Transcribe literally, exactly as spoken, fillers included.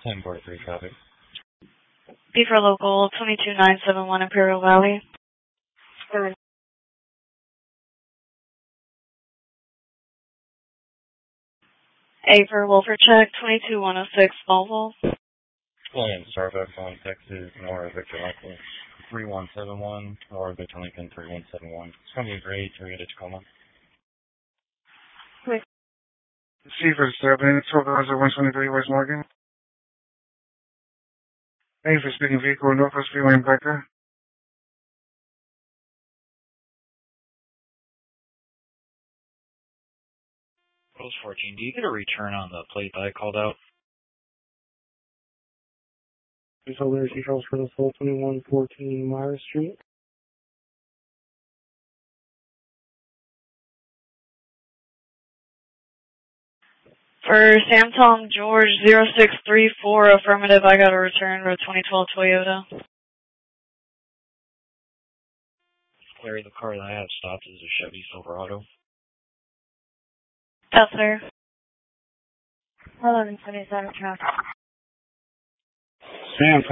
ten forty-three, copy. B for local, twenty-two nine seven one Imperial Valley. A for Wilford check, twenty-two one oh six Smallville. William Starbucks on Texas, Nora Victor Lincoln, three one seven one, Nora Victor Lincoln, three one seven one. It's going to be great to get a Tacoma. C for seven, twelve thousand one twenty-three West Morgan. Thank you for speaking vehicle, Northwest Freeway and Becker. Post fourteen, do you get a return on the plate that I called out? There's a Liberty Charles for the full twenty-one fourteen Myers Street. For Sam Tom George, zero six three four, affirmative, I got a return for a twenty twelve Toyota. Larry, the car that I have stopped is a Chevy Silverado. Yes, sir. eleven twenty-seven traffic. Sam